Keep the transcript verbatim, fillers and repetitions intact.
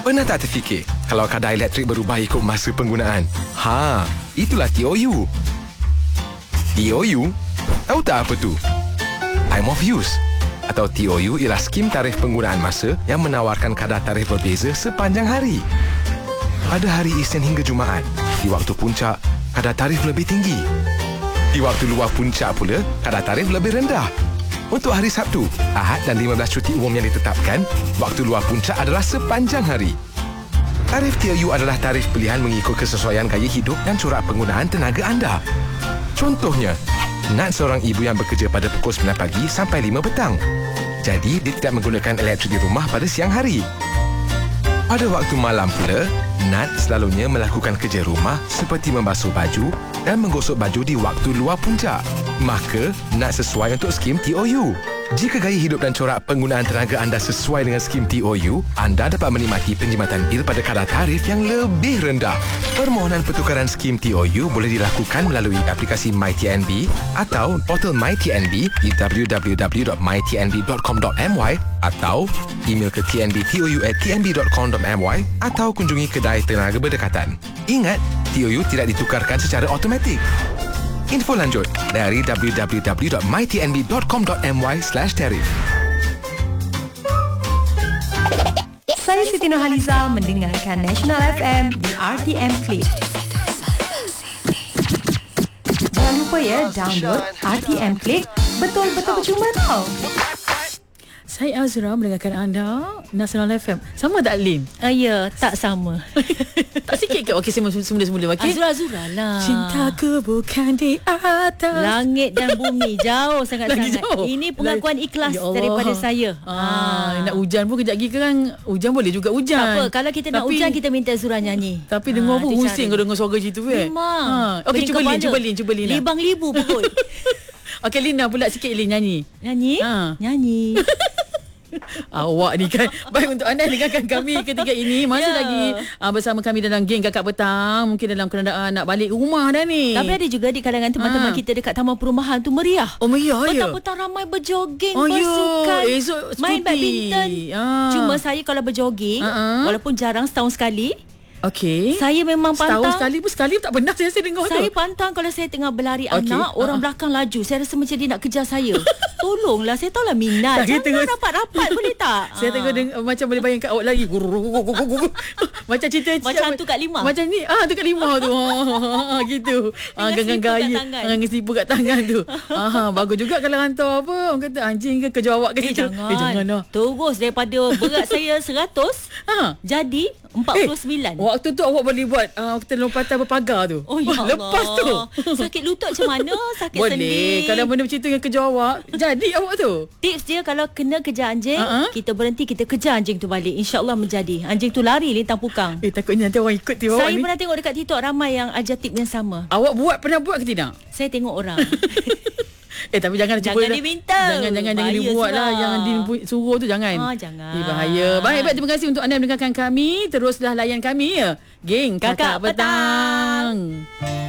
Pernah tak terfikir kalau kadar elektrik berubah ikut masa penggunaan? Ha, itulah T O U. T O U? Tahu tak apa tu? Time of use atau T O U ialah skim tarif penggunaan masa yang menawarkan kadar tarif berbeza sepanjang hari. Pada hari Isnin hingga Jumaat, di waktu puncak, kadar tarif lebih tinggi. Di waktu luar puncak pula, kadar tarif lebih rendah. Untuk hari Sabtu, Ahad dan lima belas cuti umum yang ditetapkan, waktu luar puncak adalah sepanjang hari. Tarif T O U adalah tarif pilihan mengikut kesesuaian gaya hidup dan corak penggunaan tenaga anda. Contohnya, Nat seorang ibu yang bekerja pada pukul sembilan pagi sampai lima petang. Jadi, dia tidak menggunakan elektrik di rumah pada siang hari. Pada waktu malam pula, Nat selalunya melakukan kerja rumah seperti membasuh baju dan menggosok baju di waktu luar puncak. Maka, Nat sesuai untuk skim T O U. Jika gaya hidup dan corak penggunaan tenaga anda sesuai dengan skim T O U, anda dapat menikmati penjimatan bil pada kadar tarif yang lebih rendah. Permohonan pertukaran skim T O U boleh dilakukan melalui aplikasi MyTNB atau portal MyTNB di w w w dot my t n b dot com dot m y atau email ke t n b t o u at t n b dot com dot m y atau kunjungi kedai tenaga berdekatan. Ingat, T O U tidak ditukarkan secara automatik. Info lanjut dari w w w dot my t n b dot com dot m y slash tarif. Saya Siti Nurhaliza mendengarkan National F M di R T M Click. Jangan lupa ya, download R T M Click. Betul-betul percuma tau. Saya Azra mendengarkan anda National F M. Sama tak Lim? Uh, ya, tak sama. Tak sikit ke? Okey, semula-semula okey. Azra Azra lah. Cintaku bukan di atas langit dan bumi, jauh sangat-sangat. Jauh. Ini pengakuan ikhlas ya daripada saya. Ah, ha. Nak hujan pun kejap lagi kan, hujan boleh juga hujan. Tak apa, kalau kita nak tapi, hujan kita minta Azra nyanyi. Tapi dengar ha, pun pusing kalau dengar suara macam tu kan. Memang. Ha. Okey, cuba Lin, cuba Lin, cuba Lin. Libang libu pukul. Okey, Lina pula sikit Lin nyanyi. Nyanyi? Ha. Nyanyi. Awak ni kan. Baik, untuk anda dengarkan kami ketika ini masih yeah. lagi uh, bersama kami dalam geng Kakak Petang. Mungkin dalam keadaan nak balik rumah dah ni. Tapi ada juga di kalangan teman-teman ha. kita dekat taman perumahan tu meriah. Oh meriah ya. Petang-petang ramai berjoging, oh, bersukan, ya. Esok main badminton. Ah. Cuma saya kalau berjoging, uh-uh. walaupun jarang setahun sekali, okey. saya memang pantang. Setahun sekali pun sekali tak pernah saya, saya dengar saya tu. Saya pantang kalau saya tengah berlari okay. anak, uh-huh. orang belakang laju. Saya rasa macam dia nak kejar saya. Tolonglah, saya tahulah minat. Saya jangan tengok, rapat-rapat boleh tak? Saya tengok uh, macam boleh bayangkan awak lari. Macam cerita macam hantu kat lima. Macam ni, ah tu kat lima tu. Ha gitu. Ah gangan gaya, dengan sipu kat tangan tu. Ah bagus juga kalau hantar apa, orang kata anjing ke kejar awak ke eh, situ. Jangan. Eh jangan dah. Terus daripada berat saya seratus ha. jadi empat puluh sembilan. Eh, waktu tu awak boleh buat uh, kita lompatan berpagar tu. Oh ya Allah. Lepas tu sakit lutut macam mana? Sakit boleh. sendi. Boleh. Kalau benda macam tu yang kejar awak, jadi awak tu. Tips dia kalau kena kejar anjing, uh-huh. kita berhenti, kita kejar anjing tu balik. InsyaAllah menjadi. Anjing tu lari lintang pukang. Eh takutnya nanti orang ikut tiba awak ni. Saya pernah tengok dekat TikTok ramai yang ajar tip yang sama. Awak buat pernah buat ke tidak? Saya tengok orang. Eh tapi jangan jangan cuba diminta. Jangan jangan jangan dibuat lah. Yang disuruh tu jangan. Ah, jangan. Eh, bahaya. Baik, baik, terima kasih untuk anda yang mendengarkan kami. Teruslah layan kami ya. Geng Kakak, Kakak Petang. Petang.